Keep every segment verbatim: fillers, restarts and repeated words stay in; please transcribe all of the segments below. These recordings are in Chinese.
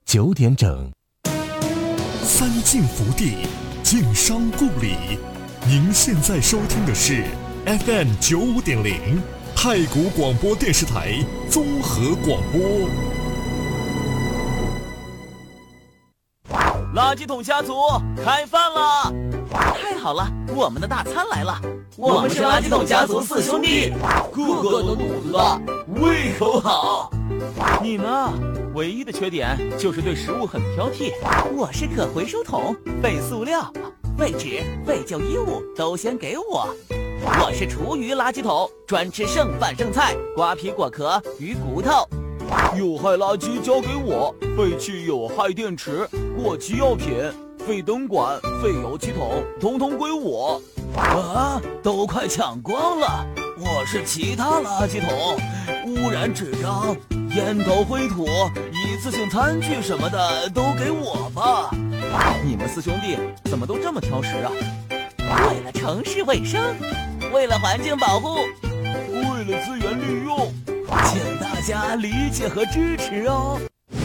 九点整。 三晋福地，晋商故里。您现在收听的是 F M 九五点零太谷广播电视台综合广播。 垃圾桶家族开饭了！太好了，我们的大餐来了！我们是垃圾桶家族四兄弟，个个都肚子大，胃口好。你们啊，唯一的缺点就是对食物很挑剔。我是可回收桶，废塑料、废纸、废旧衣物都先给我。我是厨余垃圾桶，专吃剩饭剩菜、瓜皮果壳、鱼骨头。有害垃圾交给我，废弃有害电池、过期药品、废灯管、废油漆桶，统统归我。啊，都快抢光了！我是其他垃圾桶，污染纸张、烟头灰土、一次性餐具什么的都给我吧。你们四兄弟怎么都这么挑食啊？为了城市卫生，为了环境保护，为了资源利用，请大家理解和支持哦。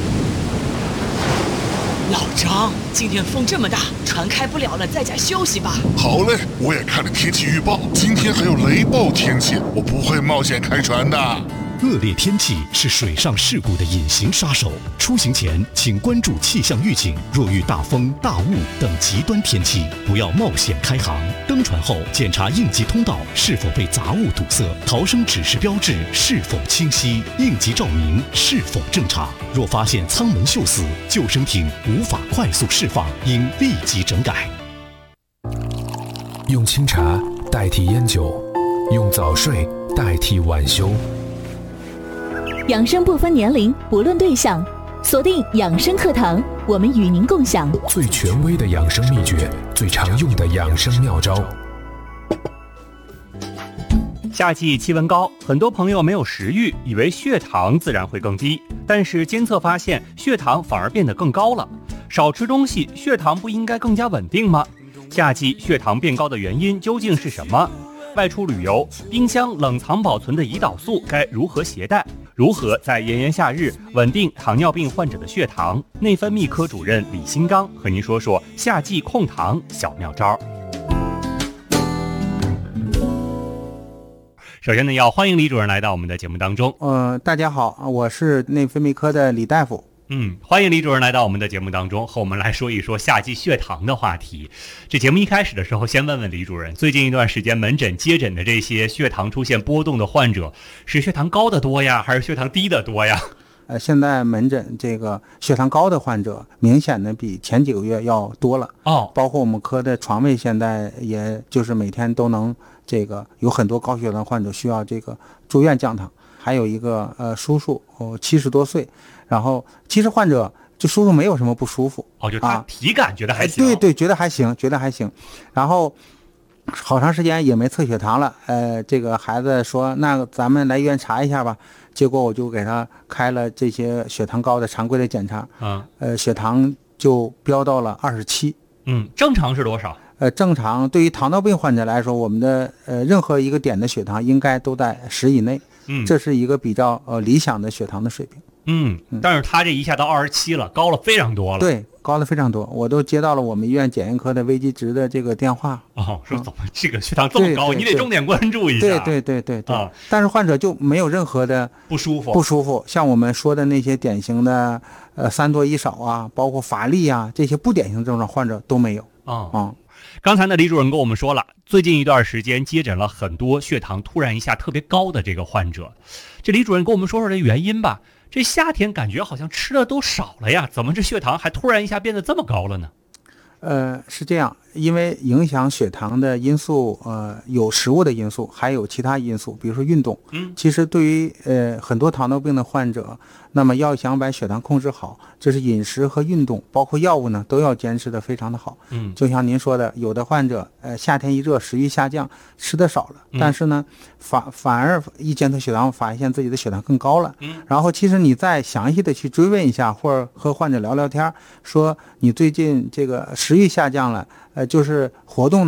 老张，今天风这么大，船开不了了，在家休息吧。 好嘞，我也看了天气预报，今天还有雷暴天气，我不会冒险开船的。 恶劣天气是水上事故的隐形杀手，出行前请关注气象预警，若遇大风、大雾等极端天气，不要冒险开航。登船后检查应急通道是否被杂物堵塞，逃生指示标志是否清晰，应急照明是否正常。若发现舱门锈死，救生艇无法快速释放，应立即整改。 用清茶代替烟酒，用早睡代替晚休。 养生不分年龄，不论对象，锁定养生课堂，我们与您共享最权威的养生秘诀，最常用的养生妙招。 夏季气温高，很多朋友没有食欲，以为血糖自然会更低，但是监测发现血糖反而变得更高了。少吃东西，血糖不应该更加稳定吗？夏季血糖变高的原因究竟是什么？外出旅游，冰箱冷藏保存的胰岛素该如何携带？如何在炎炎夏日稳定糖尿病患者的血糖？内分泌科主任李新刚和您说说夏季控糖小妙招。首先呢，要欢迎李主任来到我们的节目当中。 呃，大家好，我是内分泌科的李大夫。 嗯，欢迎李主任来到我们的节目当中，和我们来说一说夏季血糖的话题。这节目一开始的时候，先问问李主任，最近一段时间门诊接诊的这些血糖出现波动的患者，是血糖高的多呀，还是血糖低的多呀？ 呃，现在门诊这个血糖高的患者，明显的比前几个月要多了哦。 包括我们科的床位，现在也就是每天都能这个有很多高血糖患者需要这个住院降糖。还有一个呃叔叔，哦，七十多岁。然后其实患者就叔叔没有什么不舒服哦，就他体感觉得还行、 啊、对对，觉得还行，觉得还行。然后好长时间也没测血糖了，呃，这个孩子说那咱们来医院查一下吧。结果我就给他开了这些血糖高的常规的检查， 嗯， 呃，血糖就飙到了二十七。 嗯，正常是多少？ 呃，正常对于糖尿病患者来说，我们的呃任何一个点的血糖应该都在十以内， 嗯， 这是一个比较呃理想的血糖的水平。 嗯，但是他这一下到二十七了，高了非常多了。 对，高了非常多，我都接到了我们医院检验科的危机值的这个电话。 哦，说怎么这个血糖这么高，你得重点关注一下。 对对对对对、 啊、 但是患者就没有任何的不舒服， 不舒服。像我们说的那些典型的呃三多一少啊，包括乏力啊，这些不典型症状患者都没有。 啊、 嗯嗯刚才呢，李主任跟我们说了，最近一段时间接诊了很多血糖突然一下特别高的这个患者。这李主任跟我们说说这原因吧。这夏天感觉好像吃的都少了呀，怎么这血糖还突然一下变得这么高了呢？ 呃，是这样，因为影响血糖的因素，呃，有食物的因素，还有其他因素，比如说运动。 嗯， 其实对于呃很多糖尿病的患者，那么要想把血糖控制好，这是饮食和运动，包括药物呢，都要坚持的非常的好。 嗯， 就像您说的，有的患者，呃，夏天一热，食欲下降，吃的少了， 嗯、 但是呢，反反而一监测血糖，发现自己的血糖更高了。 嗯， 然后其实你再详细的去追问一下，或者和患者聊聊天，说你最近这个食欲下降了，呃，就是活动呢，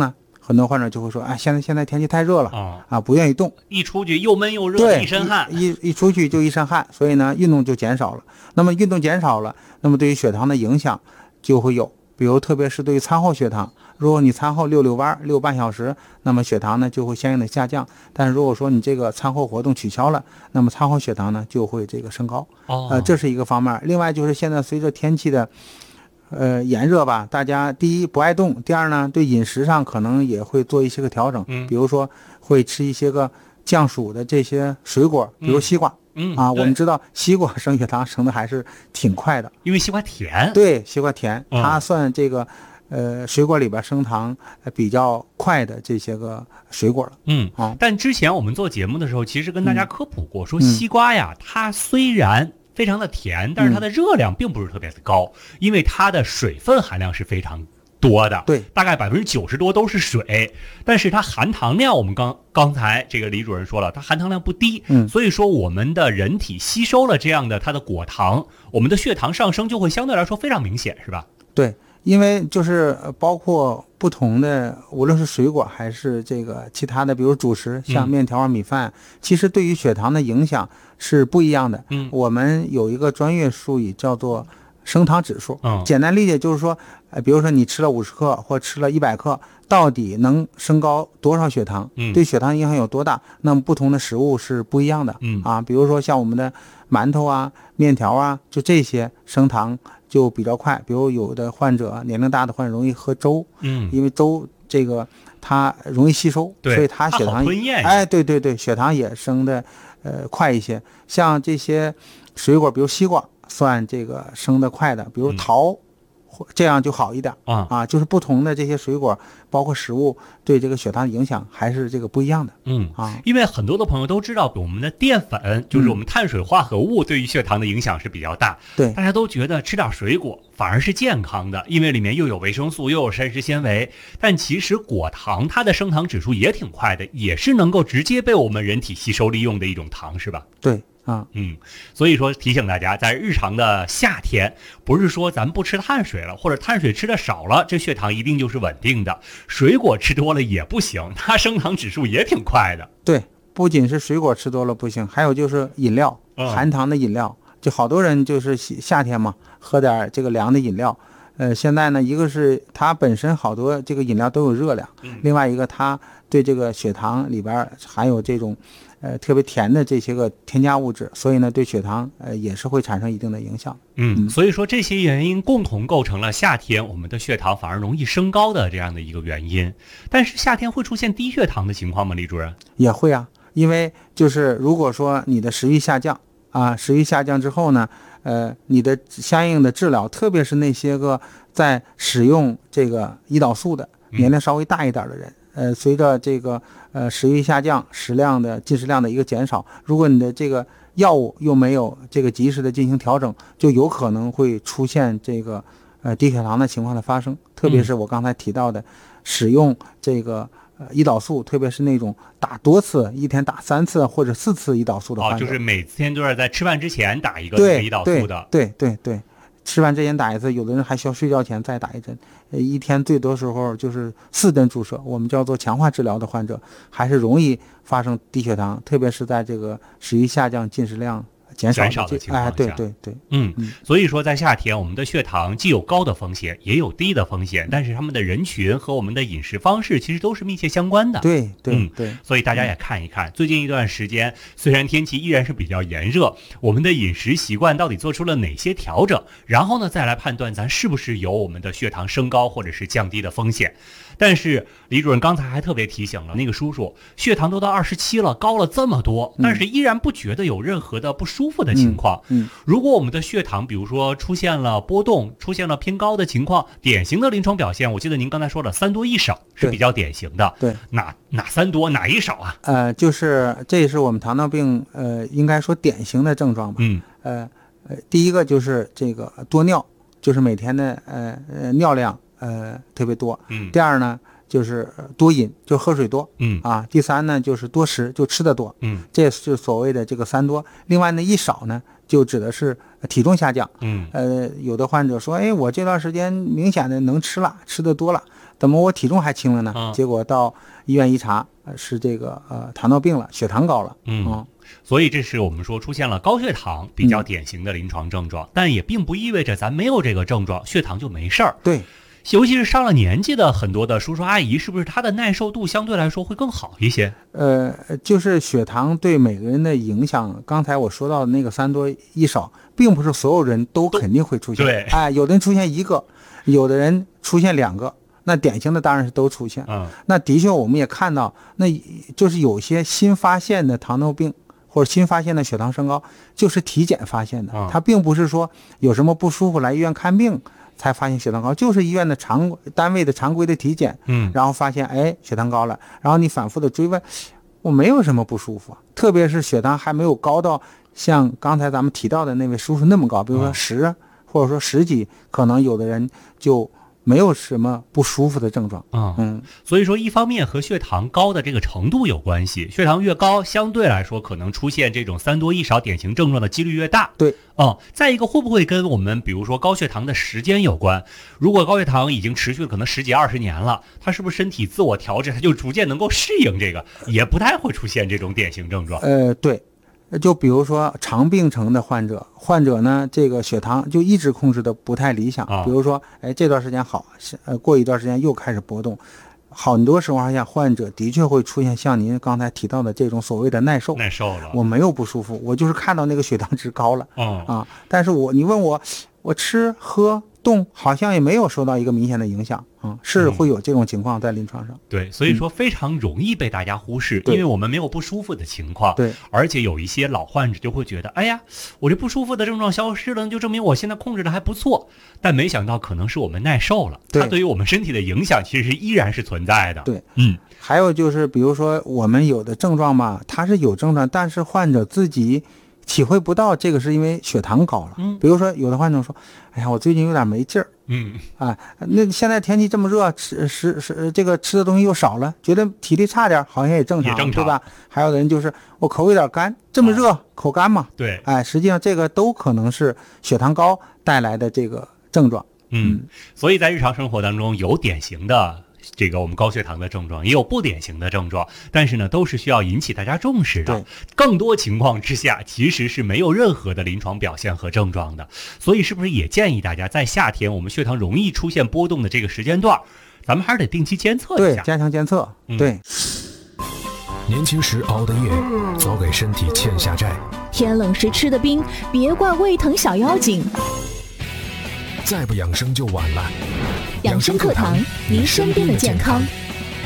很多患者就会说，哎，现在现在天气太热了、 哦、 啊，不愿意动， 一出去又闷又热， 对， 一身汗， 一 一, 一出去就一身汗，所以呢，运动就减少了。那么运动减少了，那么对于血糖的影响就会有，比如特别是对于餐后血糖，如果你餐后溜溜弯溜半小时，那么血糖呢就会相应的下降。但是如果说你这个餐后活动取消了，那么餐后血糖呢就会这个升高。 哦， 呃，这是一个方面。另外就是现在随着天气的呃炎热吧，大家第一不爱动，第二呢对饮食上可能也会做一些个调整， 嗯， 比如说会吃一些个降暑的这些水果，比如西瓜。 嗯嗯啊，我们知道西瓜升血糖升的还是挺快的， 因为西瓜甜。 对，西瓜甜， 嗯、 它算这个呃水果里边升糖比较快的这些个水果了。 嗯啊， 但之前我们做节目的时候，其实跟大家科普过，嗯、说西瓜呀，它虽然非常的甜，但是它的热量并不是特别的高，嗯、因为它的水分含量是非常多的， 对， 大概百分之九十多都是水，但是它含糖量，我们刚刚才这个李主任说了，它含糖量不低， 嗯， 所以说我们的人体吸收了这样的它的果糖，我们的血糖上升就会相对来说非常明显，是吧？ 对，因为就是包括不同的，无论是水果还是这个其他的，比如主食，像面条、米饭，嗯、其实对于血糖的影响是不一样的。 嗯， 我们有一个专业术语叫做升糖指数， 嗯， 简单理解就是说，呃，比如说你吃了五十克或吃了一百克，到底能升高多少血糖？ 嗯， 对血糖影响有多大？那么不同的食物是不一样的。 嗯啊，比如说像我们的馒头啊、面条啊，就这些升糖就比较快。比如有的患者年龄大的患者容易喝粥， 嗯， 因为粥这个它容易吸收， 对， 所以它血糖哎，对对对，血糖也升的呃快一些。像这些水果，比如西瓜，算这个升得快的，比如桃，嗯、这样就好一点啊啊。就是不同的这些水果，包括食物对这个血糖的影响还是这个不一样的。 嗯啊， 因为很多的朋友都知道，我们的淀粉就是我们碳水化合物对于血糖的影响是比较大。 对， 大家都觉得吃点水果反而是健康的，因为里面又有维生素又有膳食纤维。但其实果糖它的升糖指数也挺快的，也是能够直接被我们人体吸收利用的一种糖，是吧？ 对。啊， 嗯，所以说提醒大家，在日常的夏天，不是说咱不吃碳水了，或者碳水吃的少了，这血糖一定就是稳定的。水果吃多了也不行，它升糖指数也挺快的。 对，不仅是水果吃多了不行，还有就是饮料， 嗯、 含糖的饮料，就好多人就是夏天嘛，喝点这个凉的饮料。呃，现在呢，一个是它本身好多这个饮料都有热量， 嗯、 另外一个它对这个血糖里边含有这种。呃，特别甜的这些个添加物质，所以呢，对血糖呃也是会产生一定的影响。 嗯，嗯所以说这些原因共同构成了夏天我们的血糖反而容易升高的这样的一个原因。但是夏天会出现低血糖的情况吗，李主任？ 也会啊，因为就是如果说你的食欲下降啊，食欲下降之后呢，呃，你的相应的治疗，特别是那些个在使用这个胰岛素的年龄稍微大一点的人。嗯呃，随着这个呃食欲下降，食量的进食量的一个减少，如果你的这个药物又没有这个及时的进行调整，就有可能会出现这个呃低血糖的情况的发生。特别是我刚才提到的，嗯、使用这个呃胰岛素，特别是那种打多次，一天打三次或者四次胰岛素的患者， 哦，就是每天都是在吃饭之前打一个胰岛素的， 对对对对。吃完之前打一次，有的人还需要睡觉前再打一针，呃，一天最多时候就是四针注射，我们叫做强化治疗的患者，还是容易发生低血糖，特别是在这个食欲下降、进食量减少的, 少的情况下， 哎，对对对， 嗯，嗯所以说在夏天，我们的血糖既有高的风险，也有低的风险，但是他们的人群和我们的饮食方式其实都是密切相关的。 对对嗯对， 所以大家也看一看，嗯、最近一段时间，虽然天气依然是比较炎热，我们的饮食习惯到底做出了哪些调整，然后呢，再来判断咱是不是有我们的血糖升高或者是降低的风险。但是李主任刚才还特别提醒了那个叔叔，血糖都到二十七了，高了这么多，但是依然不觉得有任何的不舒服的情况。 嗯，嗯如果我们的血糖比如说出现了波动，出现了偏高的情况，典型的临床表现，我记得您刚才说了三多一少是比较典型的。 对， 哪哪三多哪一少啊？ 呃，就是这也是我们糖尿病呃应该说典型的症状吧。 嗯， 呃呃，第一个就是这个多尿，就是每天的呃呃尿量。呃，特别多。 嗯。 第二呢，就是多饮，就喝水多。 嗯。 啊，第三呢，就是多食，就吃的多。 嗯。 这是所谓的这个三多。另外呢，一少呢，就指的是体重下降。 嗯。 呃，有的患者说，哎，我这段时间明显的能吃了，吃的多了， 怎么我体重还轻了呢？ 嗯、 结果到医院一查，是这个呃糖尿病了，血糖高了。 嗯。 嗯， 所以这是我们说出现了高血糖比较典型的临床症状，嗯、但也并不意味着咱没有这个症状，血糖就没事儿。 对。 尤其是上了年纪的很多的叔叔阿姨，是不是他的耐受度相对来说会更好一些？ 呃，就是血糖对每个人的影响，刚才我说到的那个三多一少，并不是所有人都肯定会出现。 对， 哎，有的人出现一个，有的人出现两个，那典型的当然是都出现。 嗯， 那的确我们也看到，那就是有些新发现的糖尿病或者新发现的血糖升高，就是体检发现的， 嗯、 它并不是说有什么不舒服来医院看病才发现血糖高，就是医院的常单位的常规的体检， 嗯， 然后发现哎血糖高了，然后你反复的追问，我没有什么不舒服，特别是血糖还没有高到像刚才咱们提到的那位叔叔那么高，比如说十、嗯、或者说十几，可能有的人就没有什么不舒服的症状。 嗯嗯，所以说一方面和血糖高的这个程度有关系，血糖越高，相对来说可能出现这种三多一少典型症状的几率越大。 对， 嗯，再一个会不会跟我们比如说高血糖的时间有关？如果高血糖已经持续了可能十几二十年了，他是不是身体自我调制，他就逐渐能够适应这个，也不太会出现这种典型症状？ 呃，对。就比如说肠病程的患者，患者呢这个血糖就一直控制的不太理想， 啊、 比如说哎这段时间好，呃过一段时间又开始波动，很多情况下患者的确会出现像您刚才提到的这种所谓的耐受， 耐受了， 我没有不舒服，我就是看到那个血糖值高了， 嗯、 啊，但是我你问我我吃喝动好像也没有受到一个明显的影响啊、嗯，是会有这种情况在临床上。 嗯、对，所以说非常容易被大家忽视， 嗯、 因为我们没有不舒服的情况。 对， 而且有一些老患者就会觉得，哎呀，我这不舒服的症状消失了，就证明我现在控制的还不错。但没想到可能是我们耐受了，它对于我们身体的影响其实依然是存在的。 对， 嗯。 还有就是，比如说我们有的症状嘛，它是有症状，但是患者自己体会不到这个是因为血糖高了。 嗯， 比如说有的患者说，哎呀，我最近有点没劲儿。 嗯， 啊，那现在天气这么热，吃食食这个吃的东西又少了，觉得体力差点，好像也正常， 也正常对吧？还有的人就是我口有点干，这么热，啊、口干嘛？ 对， 哎，实际上这个都可能是血糖高带来的这个症状。 嗯，嗯所以在日常生活当中有典型的这个我们高血糖的症状，也有不典型的症状，但是呢都是需要引起大家重视的。更多情况之下其实是没有任何的临床表现和症状的，所以是不是也建议大家在夏天我们血糖容易出现波动的这个时间段，咱们还是得定期监测一下， 对，加强监测。嗯、对， 年轻时熬的夜，早给身体欠下债； 天冷时吃的冰，别怪胃疼小妖精。 再不养生就晚了。 养生课堂，您身边的健康。